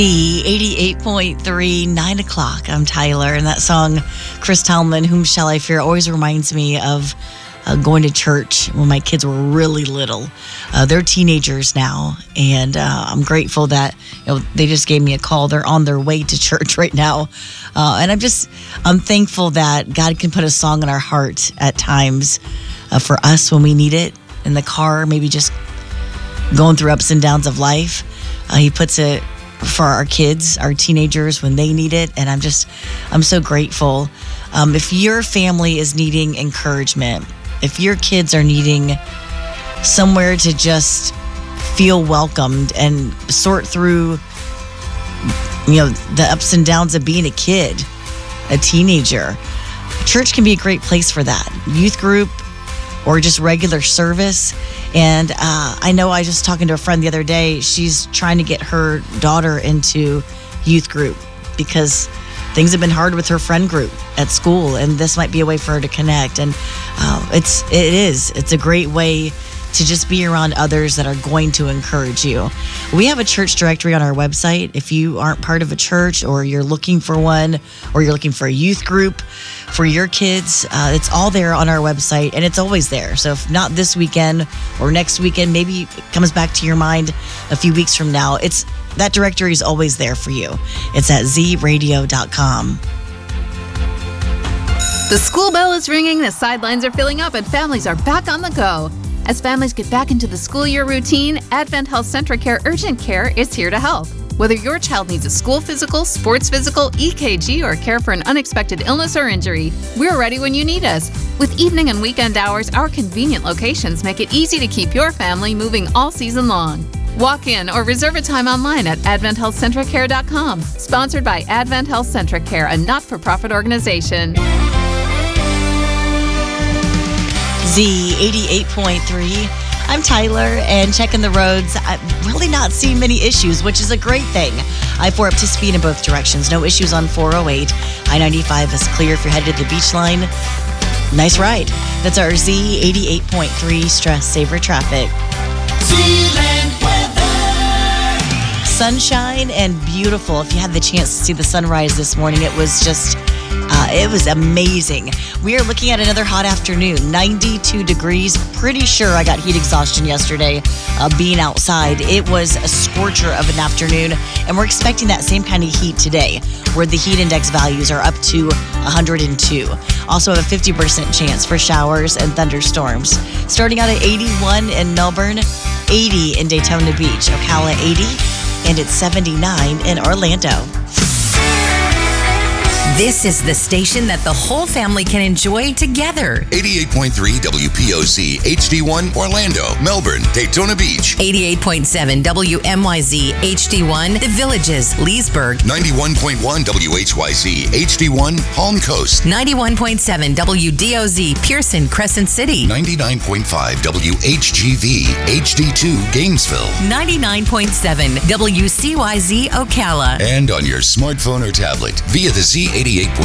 88.3, 9 o'clock. I'm Tyler, and that song, Chris Talman, Whom Shall I Fear, always reminds me of going to church when my kids were really little. They're teenagers now, and I'm grateful that they just gave me a call. They're on their way to church right now, and I'm thankful that God can put a song in our heart at times for us when we need it in the car, maybe just going through ups and downs of life. He puts it for our kids, our teenagers, when they need it. And I'm so grateful. If your family is needing encouragement, if your kids are needing somewhere to just feel welcomed and sort through, the ups and downs of being a kid, a teenager, church can be a great place for that. Youth group or just regular service. And I know I was just talking to a friend the other day. She's trying to get her daughter into youth group because things have been hard with her friend group at school, and this might be a way for her to connect. And it's a great way to just be around others that are going to encourage you. We have a church directory on our website. If you aren't part of a church, or you're looking for one, or you're looking for a youth group for your kids, it's all there on our website, and it's always there. So if not this weekend or next weekend, maybe it comes back to your mind a few weeks from now. That directory is always there for you. It's at zradio.com. The school bell is ringing, the sidelines are filling up, and families are back on the go. As families get back into the school year routine, Advent Health Centracare Urgent Care is here to help. Whether your child needs a school physical, sports physical, EKG, or care for an unexpected illness or injury, we're ready when you need us. With evening and weekend hours, our convenient locations make it easy to keep your family moving all season long. Walk in or reserve a time online at adventhealthcentracare.com. Sponsored by Advent Health Centracare, a not-for-profit organization. Z88.3. I'm Tyler, and checking the roads. I'm really not seeing many issues, which is a great thing. I-4 up to speed in both directions. No issues on 408. I-95 is clear if you're headed to the beach line. Nice ride. That's our Z88.3 Stress Saver Traffic. Zealand weather. Sunshine and beautiful. If you had the chance to see the sunrise this morning, it was just... it was amazing. We are looking at another hot afternoon, 92 degrees. Pretty sure I got heat exhaustion yesterday being outside. It was a scorcher of an afternoon, and we're expecting that same kind of heat today, where the heat index values are up to 102. Also have a 50% chance for showers and thunderstorms. Starting out at 81 in Melbourne, 80 in Daytona Beach, Ocala 80, and it's 79 in Orlando. This is the station that the whole family can enjoy together. 88.3 WPOC, HD1, Orlando, Melbourne, Daytona Beach. 88.7 WMYZ, HD1, The Villages, Leesburg. 91.1 WHYZ, HD1, Palm Coast. 91.7 WDOZ, Pearson, Crescent City. 99.5 WHGV, HD2, Gainesville. 99.7 WCYZ, Ocala. And on your smartphone or tablet via the Z88.3